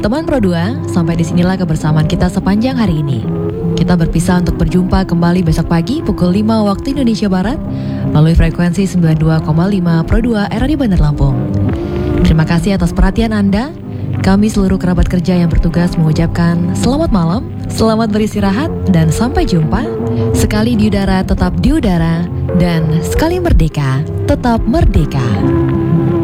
Teman Pro 2, sampai disinilah kebersamaan kita sepanjang hari ini. Kita berpisah untuk berjumpa kembali besok pagi pukul 5 waktu Indonesia Barat melalui frekuensi 92,5 Pro 2 RRI Bandar Lampung. Terima kasih atas perhatian Anda. Kami seluruh kerabat kerja yang bertugas mengucapkan selamat malam, selamat beristirahat, dan sampai jumpa. Sekali di udara tetap di udara, dan sekali merdeka tetap merdeka.